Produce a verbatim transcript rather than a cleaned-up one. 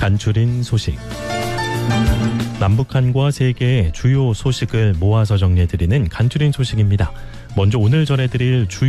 간추린 소식. 남북한과 세계의 주요 소식을 모아서 정리해드리는 간추린 소식입니다. 먼저 오늘 전해드릴 주요